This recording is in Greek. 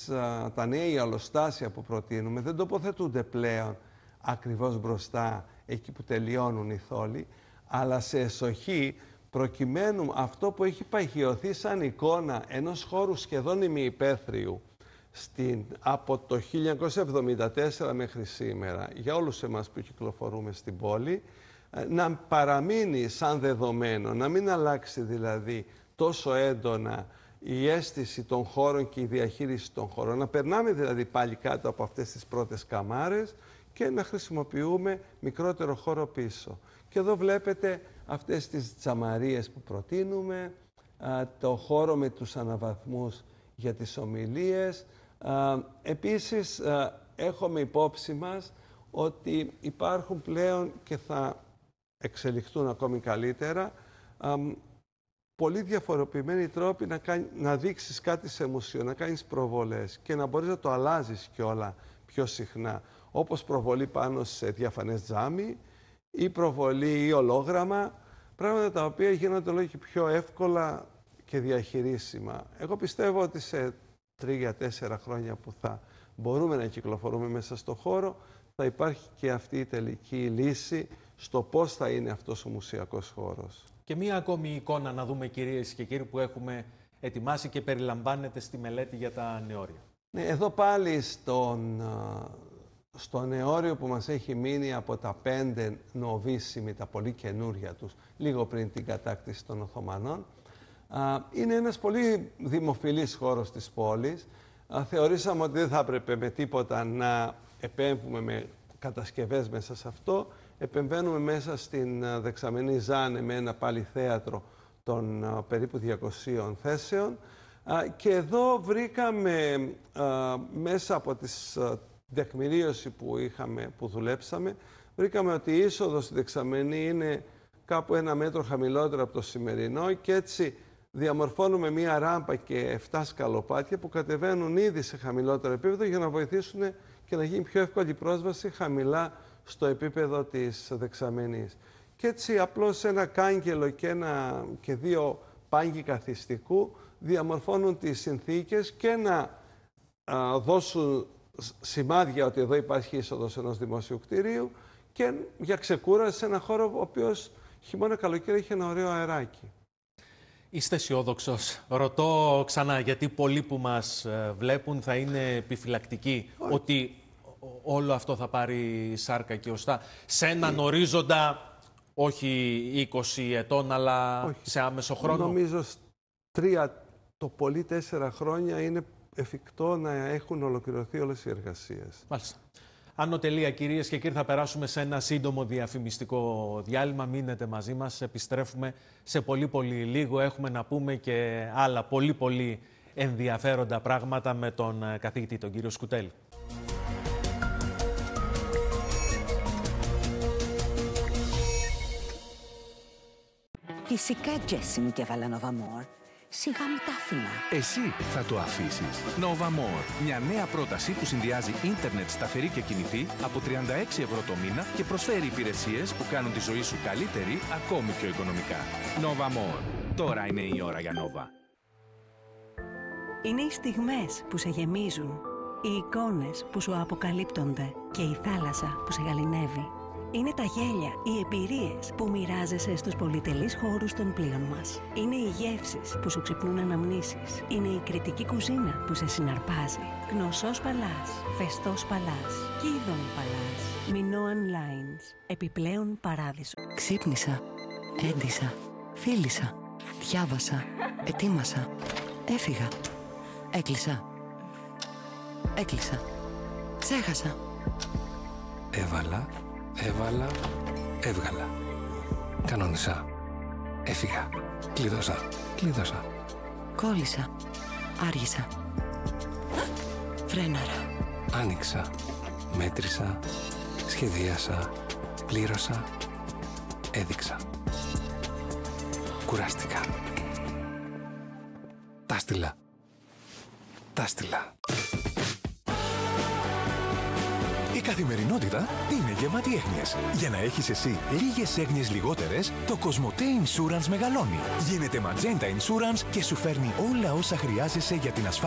τα νέα ιαλοστάσια που προτείνουμε δεν τοποθετούνται πλέον ακριβώς μπροστά, εκεί που τελειώνουν οι θόλοι, αλλά σε εσοχή, προκειμένου αυτό που έχει παγιωθεί σαν εικόνα ενός χώρου σχεδόν ημιυπαίθριου από το 1974 μέχρι σήμερα, για όλους εμάς που κυκλοφορούμε στην πόλη, να παραμείνει σαν δεδομένο, να μην αλλάξει δηλαδή τόσο έντονα η αίσθηση των χώρων και η διαχείριση των χώρων. Να περνάμε δηλαδή πάλι κάτω από αυτές τις πρώτες καμάρες και να χρησιμοποιούμε μικρότερο χώρο πίσω. Και εδώ βλέπετε αυτές τις τζαμαρίες που προτείνουμε, το χώρο με τους αναβαθμούς για τις ομιλίες. Επίσης, έχουμε υπόψη μας ότι υπάρχουν πλέον και θα εξελιχθούν ακόμη καλύτερα πολύ διαφοροποιημένοι τρόποι να δείξεις κάτι σε μουσείο, να κάνεις προβολές και να μπορείς να το αλλάζεις κιόλα πιο συχνά. Όπως προβολή πάνω σε διαφανές τζάμι ή προβολή ή ολόγραμμα, πράγματα τα οποία γίνονται όλο και πιο εύκολα και διαχειρίσιμα. Εγώ πιστεύω ότι σε 3-4 χρόνια που θα μπορούμε να κυκλοφορούμε μέσα στο χώρο, θα υπάρχει και αυτή η τελική λύση στο πώς θα είναι αυτός ο μουσιακός χώρος. Και μία ακόμη εικόνα να δούμε, κυρίες και κύριοι, που έχουμε ετοιμάσει και περιλαμβάνεται στη μελέτη για τα νεώρια. Ναι, εδώ πάλι στο νεώριο που μας έχει μείνει από τα 5 νοβίσιμοι, τα πολύ καινούρια τους, λίγο πριν την κατάκτηση των Οθωμανών, είναι ένας πολύ δημοφιλής χώρος της πόλης. Θεωρήσαμε ότι δεν θα έπρεπε με τίποτα να επέμβουμε με κατασκευές μέσα σε αυτό. Επεμβαίνουμε μέσα στην δεξαμενή Ζάνε με ένα πάλι θέατρο των περίπου 200 θέσεων. Και εδώ βρήκαμε μέσα από τις τεκμηρίωση που δουλέψαμε, βρήκαμε ότι η είσοδος στη δεξαμενή είναι κάπου 1 μέτρο χαμηλότερο από το σημερινό και έτσι διαμορφώνουμε μία ράμπα και 7 σκαλοπάτια που κατεβαίνουν ήδη σε χαμηλότερο επίπεδο για να βοηθήσουν και να γίνει πιο εύκολη πρόσβαση χαμηλά στο επίπεδο της δεξαμενής. Και έτσι απλώς ένα κάγκελο και 2 πάγκοι καθιστικού διαμορφώνουν τις συνθήκες και να δώσουν σημάδια ότι εδώ υπάρχει είσοδος ενός δημόσιου κτηρίου και για ξεκούραση σε ένα χώρο ο οποίος χειμώνα καλοκαίρι έχει ένα ωραίο αεράκι. Είστε αισιόδοξος? Ρωτώ ξανά, γιατί πολλοί που μας βλέπουν θα είναι επιφυλακτικοί ότι όλο αυτό θα πάρει σάρκα και οστά σε έναν ορίζοντα όχι 20 ετών, αλλά σε άμεσο χρόνο. Νομίζω 3, το πολύ 4 χρόνια είναι εφικτό να έχουν ολοκληρωθεί όλες οι εργασίες. Μάλιστα. Άνω τελεία, κυρίες και κύριοι, θα περάσουμε σε ένα σύντομο διαφημιστικό διάλειμμα. Μείνετε μαζί μας, επιστρέφουμε σε πολύ λίγο. Έχουμε να πούμε και άλλα πολύ ενδιαφέροντα πράγματα με τον καθηγητή, τον κύριο Σκουτέλη. Φυσικά, Τζέσι μου, και έβαλα Nova More. Σιγά μου τα άφηνα. Εσύ θα το αφήσεις. Nova More. Μια νέα πρόταση που συνδυάζει ίντερνετ σταθερή και κινητή από 36 ευρώ το μήνα και προσφέρει υπηρεσίες που κάνουν τη ζωή σου καλύτερη ακόμη πιο οικονομικά. Nova More. Τώρα είναι η ώρα για Nova. Είναι οι στιγμές που σε γεμίζουν. Οι εικόνες που σου αποκαλύπτονται. Και η θάλασσα που σε γαληνεύει. Είναι τα γέλια, οι εμπειρίες που μοιράζεσαι στους πολυτελείς χώρους των πλοίων μας. Είναι οι γεύσεις που σου ξυπνούν αναμνήσεις. Είναι η κριτική κουζίνα που σε συναρπάζει. Γνωσός Παλάς, Φεστός Παλάς, Κίδων Παλάς, Minoan Lines, επιπλέον παράδεισο. Ξύπνησα, έντυσα, φίλησα, διάβασα, ετοίμασα, έφυγα, έκλεισα, ξέχασα. Έβαλα, έβγαλα. Κανόνισα. Έφυγα. Κλείδωσα. Κόλλησα. Άργησα. Φρέναρα. Άνοιξα. Μέτρησα. Σχεδίασα. Πλήρωσα. Έδειξα. Κουράστηκα. Τα στείλα. Η καθημερινότητα είναι γεμάτη έγνοιες. Για να έχεις εσύ λίγες έγνοιες λιγότερες, το Cosmote Insurance μεγαλώνει. Γίνεται Magenta Insurance και σου φέρνει όλα όσα χρειάζεσαι για την ασφάλεια.